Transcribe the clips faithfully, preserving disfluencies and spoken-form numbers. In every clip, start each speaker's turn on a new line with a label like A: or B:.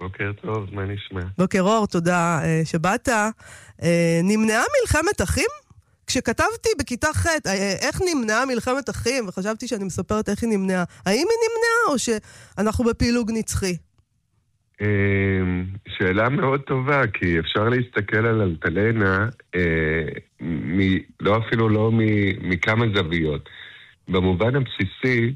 A: בוקר טוב, מה נשמע?
B: בוקר אור, תודה uh, שבאת. Uh, נמנעה מלחמת אחים? כשכתבתי בכיתה ח' uh, איך נמנעה מלחמת אחים, וחשבתי שאני מספרת איך היא נמנעה, האם היא נמנעה או שאנחנו בפילוג נצחי?
A: שאלה מאוד טובה, כי אפשר להסתכל על אלטלנה, מ, לא אפילו לא מ, מכמה זוויות. במובן הבסיסי,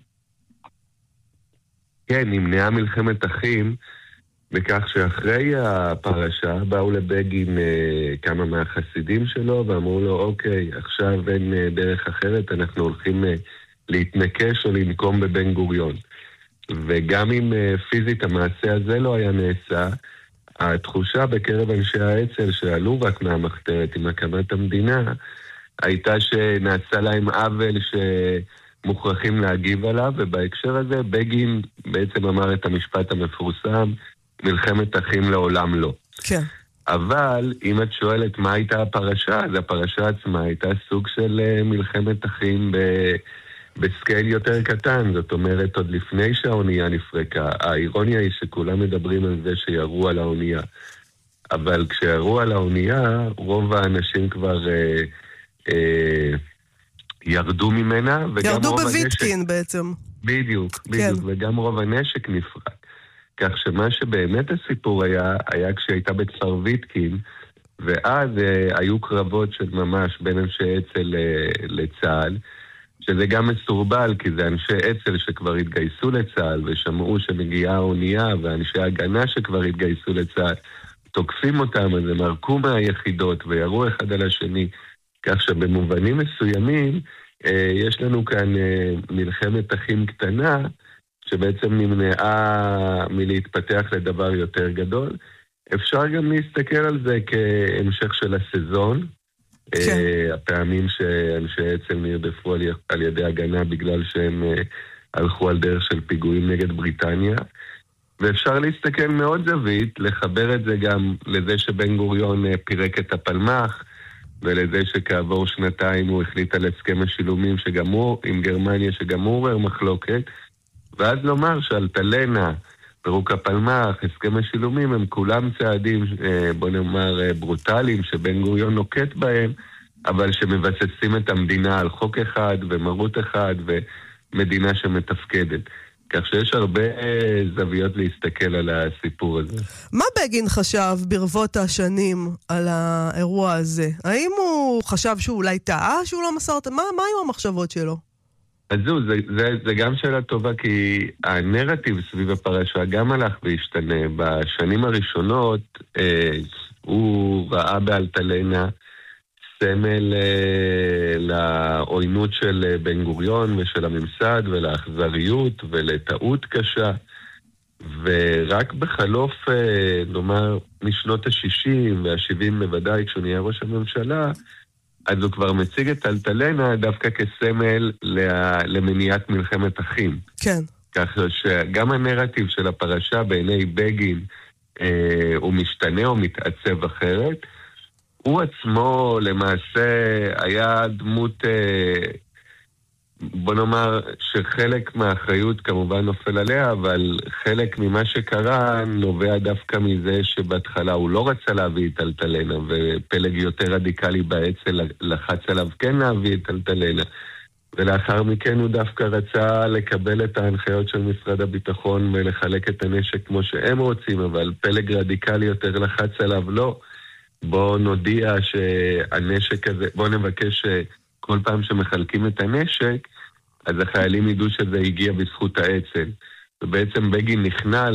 A: כן, נמנעה מלחמת אחים, בכך שאחרי הפרשה באו לבגין כמה מהחסידים שלו, ואמרו לו, אוקיי, עכשיו אין דרך אחרת, אנחנו הולכים להתנקש או לנקום בבן גוריון. וגם אם פיזית המעשה הזה לא היה נעשה, התחושה בקרב אנשי האצ"ל שעלו רק מהמחתרת עם הקמת המדינה, הייתה שנעשה להם עוול שמוכרחים להגיב עליו, ובהקשר הזה בגין בעצם אמר את המשפט המפורסם, מלחמת אחים לעולם לא.
B: כן.
A: אבל אם את שואלת מה הייתה הפרשה, אז הפרשה עצמה הייתה סוג של מלחמת אחים ב... בסקייל יותר קטן, זאת אומרת, עוד לפני שהאונייה נפרקה. האירוניה היא שכולם מדברים על זה שירו על האונייה. אבל כשירו על האונייה, רוב האנשים כבר אה, אה, ירדו ממנה, וגם
B: ירדו
A: רוב
B: בוויטקין
A: הנשק...
B: בעצם.
A: בדיוק, בדיוק, כן. וגם רוב הנשק נפרק. כך שמה שבאמת הסיפור היה, היה כשהייתה בכפר ויטקין, ואז אה, היו קרבות של ממש בין אנשי אצ"ל אה, לצה"ל, שזה גם מסורבל, כי זה אנשי אצ"ל שכבר התגייסו לצה"ל, ושמעו שמגיעה האונייה, ואנשי הגנה שכבר התגייסו לצה"ל, תוקפים אותם, אז הם ערקו מהיחידות, וירו אחד על השני, כך שבמובנים מסוימים, אה, יש לנו כאן אה, מלחמת אחים קטנה, שבעצם נמנעה מלהתפתח לדבר יותר גדול. אפשר גם להסתכל על זה כהמשך של הסזון, כן. הפעמים שאנשי אצ"ל נרדפו על ידי הגנה בגלל שהם הלכו על דרך של פיגועים נגד בריטניה, ואפשר להסתכל מאוד זווית, לחבר את זה גם לזה שבן גוריון פירק את הפלמ"ח, ולזה שכעבור שנתיים הוא החליט על הסכם השילומים שגם הוא, עם גרמניה שגם הוא עורר מחלוקת, ואז לומר שאלטלנה, פירוק הפלמ"ח, הסכם השילומים, הם כולם צעדים, בוא נאמר, ברוטליים, שבן גוריון נוקט בהם, אבל שמבססים את המדינה על חוק אחד ומרות אחד ומדינה שמתפקדת. כך שיש הרבה זוויות להסתכל על הסיפור הזה.
B: מה בגין חשב ברבות השנים על האירוע הזה? האם הוא חשב שהוא אולי טעה, שהוא לא מסר? מה, מה היו המחשבות שלו?
A: אז זו, זה, זה, זה גם שאלה טובה, כי הנרטיב סביב הפרשה גם הלך והשתנה. בשנים הראשונות אה, הוא ראה באלטלנה סמל אה, לעוינות של אה, בן גוריון ושל הממסד ולאכזריות ולטעות קשה, ורק בחלוף, אה, נאמר, משנות ה-שישים וה-שבעים בוודאי, כשהוא נהיה ראש הממשלה, אז הוא כבר מציג את אלטלנה דווקא כסמל למניעת מלחמת אחים.
B: כן.
A: כך שגם הנרטיב של הפרשה בעיני בגין אה, הוא משתנה או מתעצב אחרת. הוא עצמו למעשה היה דמות, אה, בוא נאמר שחלק מהאחריות כמובן נופל עליה, אבל חלק ממה שקרה נובע דווקא מזה שבהתחלה הוא לא רצה להביא את אלטלנה, ופלג יותר רדיקלי באצ"ל לחץ עליו כן להביא את אלטלנה, ולאחר מכן הוא דווקא רצה לקבל את ההנחיות של משרד הביטחון ולחלק את הנשק כמו שהם רוצים, אבל פלג רדיקלי יותר לחץ עליו לא. בוא נודיע שהנשק הזה, בוא נבקש שכל פעם שמחלקים את הנשק, אז החיילים ידעו שזה הגיע בזכות האצ"ל. ובעצם בגין נכנע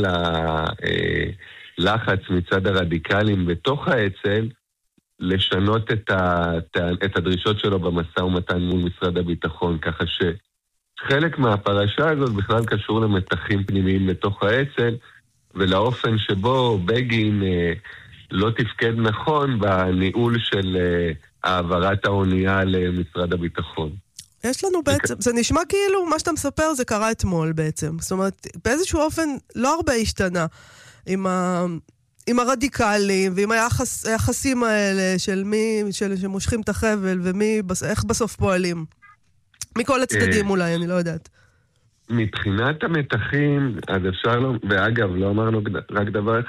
A: ללחץ מצד הרדיקלים בתוך האצ"ל, לשנות את, ה, את הדרישות שלו במשא ומתן מול משרד הביטחון, ככה שחלק מהפרשה הזאת בכלל קשור למתחים פנימיים בתוך האצ"ל, ולאופן שבו בגין אה, לא תפקד נכון בניהול של אה, העברת האונייה למשרד הביטחון.
B: יש לנו בעצם, זה נשמע כאילו מה שאתה מספר זה קרה אתמול בעצם. זאת אומרת, באיזשהו אופן לא הרבה השתנה עם ה... עם הרדיקלים ועם היחס, היחסים האלה של מי, של, שמושכים את החבל ומי, איך בסוף פועלים. מכל הצדדים אולי, אני לא יודעת.
A: מבחינת המתחים, אז אפשר לא, ואגב, לא אמרנו רק דבר אחד,